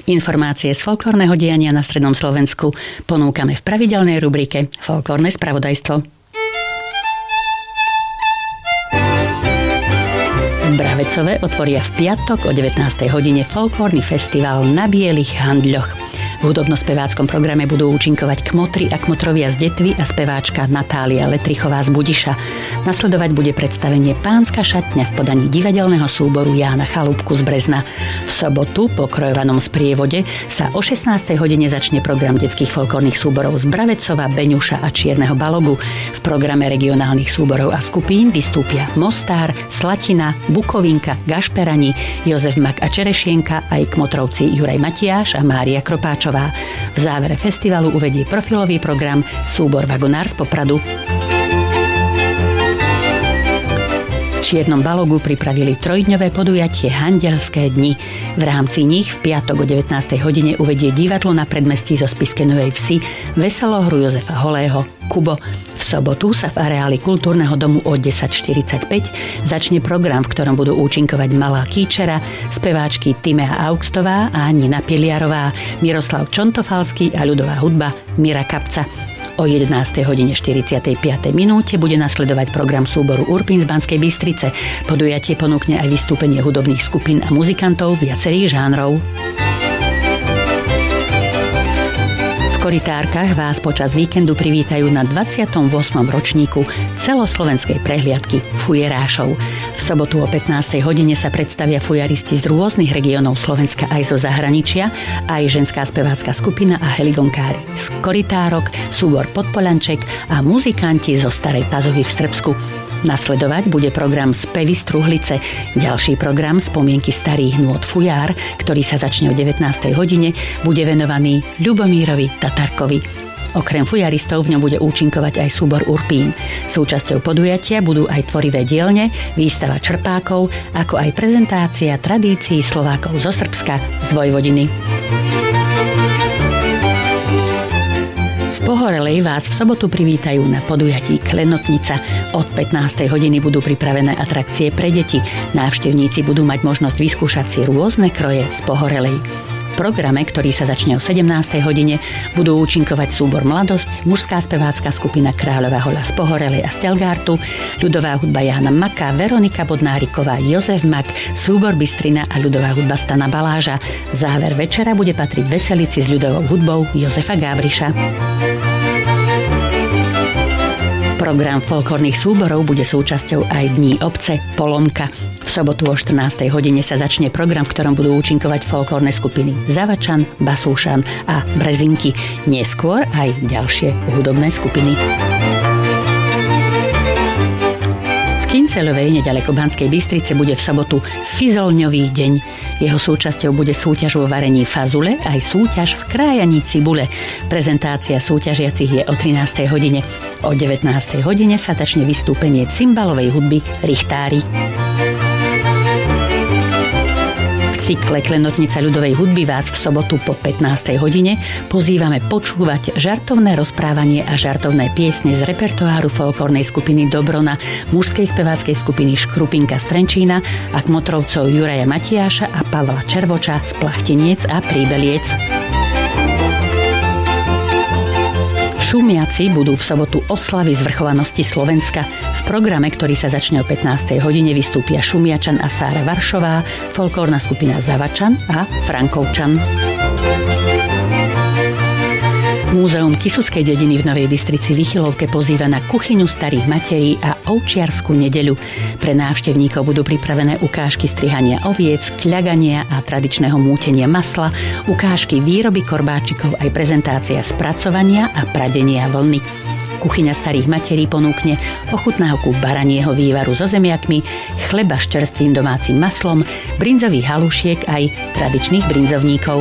Informácie z folklórneho diania na strednom Slovensku ponúkame v pravidelnej rubrike Folklórne spravodajstvo. V Bravecove otvoria v piatok o 19. hodine folklórny festival Na bielých handľoch. V hudobno-speváckom programe budú účinkovať kmotri a kmotrovia z Detvy a speváčka Natália Letrichová z Budiša. Nasledovať bude predstavenie Pánska šatňa v podaní divadelného súboru Jána Chalúbku z Brezna. V sobotu po krojovanom sprievode sa o 16. hodine začne program detských folklórnych súborov z Bravecova, Beňuša a Čierneho Balogu. V programe regionálnych súborov a skupín vystúpia Mostár, Slatina, Bukovinka, Gašperani, Jozef Mak a Čerešienka, aj kmotrovci Juraj Matiáš a Mária Kropáčová. V závere festivalu uvedie profilový program súbor Vagonár z Popradu. V Čiernom Balogu pripravili trojdňové podujatie Handelské dni. V rámci nich v piatok o 19. hodine uvedie divadlo na predmestí zo Spišskej Novej Vsi Veselohru Jozefa Holého Kubo. V sobotu sa v areáli Kultúrneho domu o 10:45 začne program, v ktorom budú účinkovať Malá Kýčera, speváčky Timea Augstová a Nina Piliarová, Miroslav Čontofalský a ľudová hudba Mira Kapca. O 11:45 bude nasledovať program súboru Urpín z Banskej Bystrice. Podujatie ponúkne aj vystúpenie hudobných skupín a muzikantov viacerých žánrov. V Korytárkach vás počas víkendu privítajú na 28. ročníku celoslovenskej prehliadky fujerášov. V sobotu o 15. hodine sa predstavia fujaristi z rôznych regiónov Slovenska aj zo zahraničia, aj ženská spevácka skupina a heligonkári z Korytárok, súbor Podpoľanček a muzikanti zo Starej Pazovy v Srbsku. Nasledovať bude program Spevy z Truhlice. Ďalší program Spomienky starých nôt Fujár, ktorý sa začne o 19. hodine, bude venovaný Ľubomírovi Tatarkovi. Okrem fujaristov v ňom bude účinkovať aj súbor Urpín. Súčasťou podujatia budú aj tvorivé dielne, výstava črpákov, ako aj prezentácia tradícií Slovákov zo Srbska z Vojvodiny. V Pohorelej vás v sobotu privítajú na podujatí Klenotnica. Od 15. hodiny budú pripravené atrakcie pre deti. Návštevníci budú mať možnosť vyskúšať si rôzne kroje z Pohorelej. V programe, ktorý sa začne o 17. hodine, budú účinkovať súbor Mladosť, mužská spevácka skupina Kráľová Hola z Pohorelej a Stelgártu, ľudová hudba Jána Maka, Veronika Bodnáriková, Jozef Mak, súbor Bystrina a ľudová hudba Stana Baláža. Záver večera bude patriť veselici s ľudovou hudbou Jozefa Gábriša. Program folklórnych súborov bude súčasťou aj Dní obce Polomka. V sobotu o 14. hodine sa začne program, v ktorom budú účinkovať folklórne skupiny Zavačan, Basúšan a Brezinky. Neskôr aj ďalšie hudobné skupiny. V Kynceľovej nedaleko Banskej Bystrice bude v sobotu Fizolňový deň. Jeho súčasťou bude súťaž vo varení fazule aj súťaž v krájaní cibule. Prezentácia súťažiacich je o 13. hodine. O 19. hodine sa začne vystúpenie cymbalovej hudby Richtári. V cykle Klenotnica ľudovej hudby vás v sobotu po 15. hodine pozývame počúvať žartovné rozprávanie a žartovné piesne z repertoáru folklórnej skupiny Dobrona, mužskej speváckej skupiny Škrupinka z Trenčína a kmotrovcov Juraja Matiáša a Pavla Červoča z Plachteniec a Príbeliec. Šumiaci budú v sobotu oslavy zvrchovanosti Slovenska. V programe, ktorý sa začne o 15. hodine, vystúpia Šumiačan a Sára Varšová, folklórna skupina Zavačan a Frankovčan. Múzeum Kysuckej dediny v Novej Bystrici Vychylovke pozýva na kuchyňu starých materí a ovčiarsku nedeľu. Pre návštevníkov budú pripravené ukážky strihania oviec, kľagania a tradičného mútenia masla, ukážky výroby korbáčikov aj prezentácia spracovania a pradenia vlny. Kuchyňa starých materí ponúkne ochutnávku baranieho vývaru so zemiakmi, chleba s čerstvým domácim maslom, brinzových halušiek aj tradičných brinzovníkov.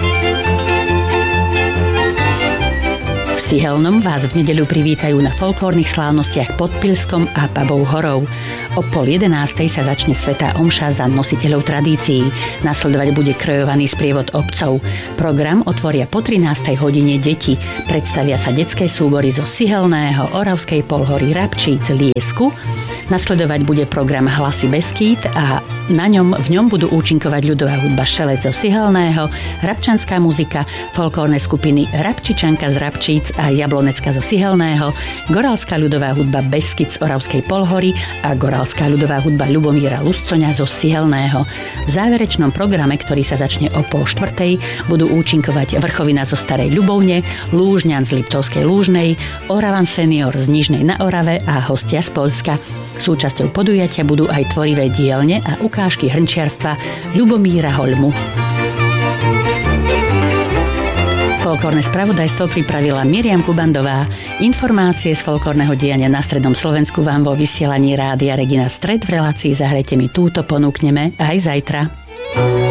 V Sihelnom vás v nedeľu privítajú na folklórnych slávnostiach pod Pilskom a Babou horou. O 10:30 sa začne svätá omša za nositeľov tradícií. Nasledovať bude krojovaný sprievod obcov. Program otvoria po 13. hodine deti. Predstavia sa detské súbory zo Sihelného, Oravskej Polhory, Rabčíc, Liesku, Nasledovať bude program Hlasy Beskýd a v ňom budú účinkovať ľudová hudba Šelec zo Sihelného, rabčanská muzika, folklórne skupiny Rabčičanka z Rabčíc a Jablonecka zo Sihelného, gorálska ľudová hudba Beskyd z Oravskej Polhory a gorálska ľudová hudba Ľubomíra Luscoňa zo Sihelného. V záverečnom programe, ktorý sa začne o 3:30, budú účinkovať Vrchovina zo Starej Ľubovne, Lúžňan z Liptovskej Lúžnej, Oravan senior z Nižnej na Orave a hostia z Poľska. Súčasťou podujatia budú aj tvorivé dielne a ukážky hrnčiarstva Ľubomíra Hoľmu. Folklórne spravodajstvo pripravila Miriam Kubandová. Informácie z folklórneho diania na strednom Slovensku vám vo vysielaní Rádia Regina Stred v relácii Zahrajte mi túto ponúkneme aj zajtra.